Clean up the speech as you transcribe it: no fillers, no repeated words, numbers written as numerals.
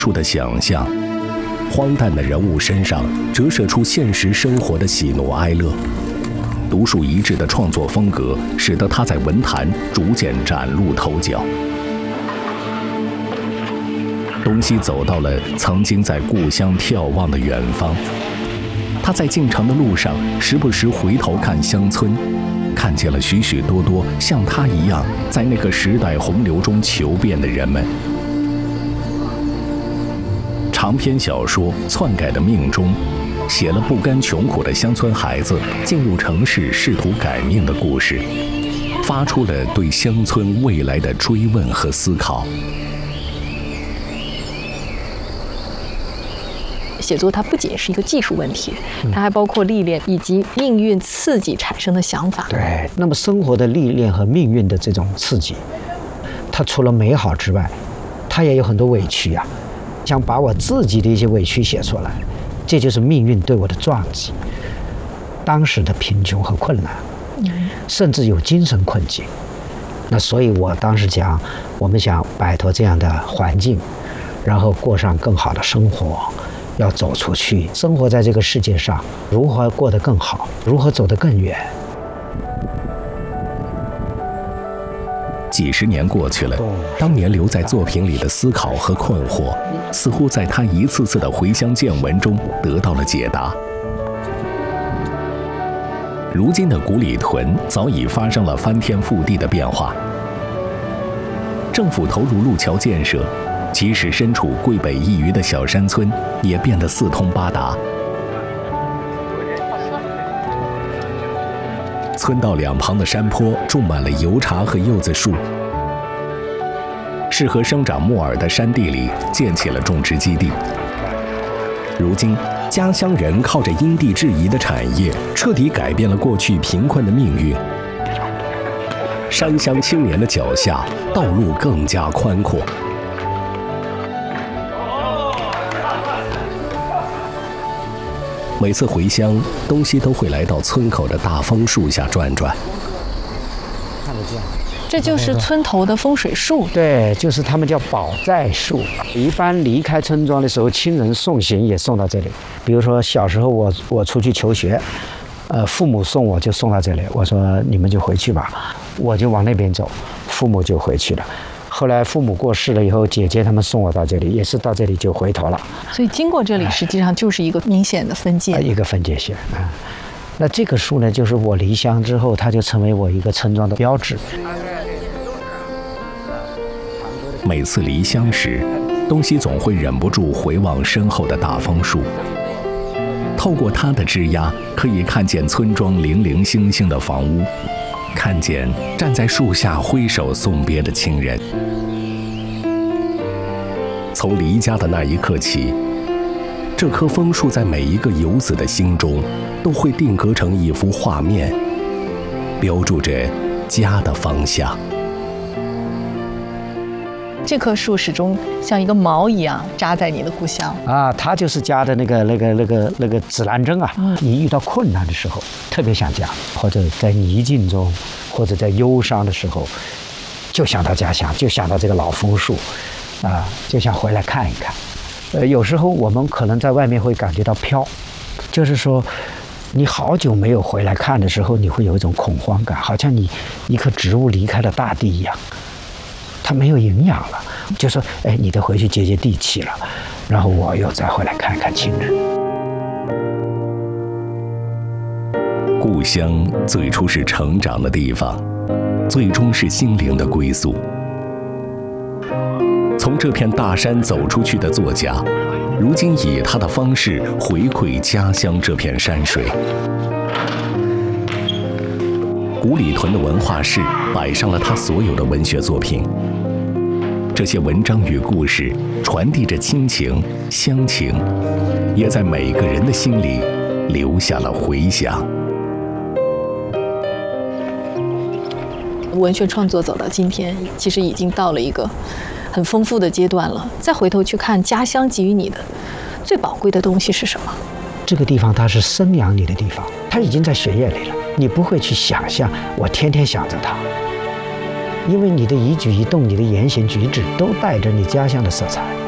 处的想象，荒诞的人物身上折射出现实生活的喜怒哀乐。独树一帜的创作风格，使得他在文坛逐渐崭露头角。东西走到了曾经在故乡眺望的远方。他在进城的路上，时不时回头看乡村，看见了许许多多像他一样在那个时代洪流中求变的人们。长篇小说《篡改的命》中，写了不甘穷苦的乡村孩子进入城市试图改命的故事，发出了对乡村未来的追问和思考。 写作它不仅是一个技术问题，它还包括历练以及命运刺激产生的想法。 对，那么生活的历练和命运的这种刺激，它除了美好之外，它也有很多委屈啊。想把我自己的一些委屈写出来，这就是命运对我的撞击。当时的贫穷和困难，甚至有精神困境。那所以我当时讲，我们想摆脱这样的环境，然后过上更好的生活，要走出去，生活在这个世界上，如何过得更好，如何走得更远。 几十年过去了，当年留在作品里的思考和困惑，似乎在他一次次的回乡见闻中得到了解答。如今的古里屯早已发生了翻天覆地的变化，政府投入路桥建设，即使身处桂北一隅的小山村，也变得四通八达。村道两旁的山坡种满了油茶和柚子树，适合生长木耳的山地里建起了种植基地。如今，家乡人靠着因地制宜的产业，彻底改变了过去贫困的命运。山乡青年的脚下，道路更加宽阔。每次回乡，东西都会来到村口的大枫树下转转。 看得见， 这就是村头的风水树。 对，就是他们叫保寨树。一般离开村庄的时候，亲人送行也送到这里。比如说小时候我出去求学，父母送我就送到这里，我说你们就回去吧，我就往那边走，父母就回去了。后来父母过世了以后，姐姐他们送我到这里，也是到这里就回头了。 所以经过这里，实际上就是一个明显的分界， 一个分界线啊。那这个树呢，就是我离乡之后，它就成为我一个村庄的标志。 每次离乡时，东西总会忍不住回望身后的大枫树。透过它的枝桠，可以看见村庄零零星星的房屋，看见站在树下挥手送别的亲人。从离家的那一刻起，这棵枫树在每一个游子的心中，都会定格成一幅画面，标注着家的方向。 这棵树始终像一个锚一样扎在你的故乡啊，它就是家的那个指南针啊。你遇到困难的时候，特别想家，或者在逆境中，或者在忧伤的时候，就想到家乡，就想到这个老枫树，啊，就想回来看一看。有时候我们可能在外面会感觉到飘，就是说，你好久没有回来看的时候，你会有一种恐慌感，好像你一棵植物离开了大地一样。它没有营养了，就说哎，你得回去接接地气了，然后我又再回来看看亲人。 故乡最初是成长的地方，最终是心灵的归宿。从这片大山走出去的作家，如今以他的方式回馈家乡这片山水。古里屯的文化室摆上了他所有的文学作品，这些文章与故事传递着亲情、乡情，也在每个人的心里留下了回响。 文学创作走到今天，其实已经到了一个很丰富的阶段了。再回头去看家乡给予你的最宝贵的东西是什么？ 这个地方它是生养你的地方，它已经在血液里了，你不会去想象我天天想着它，因为你的一举一动，你的言行举止都带着你家乡的色彩。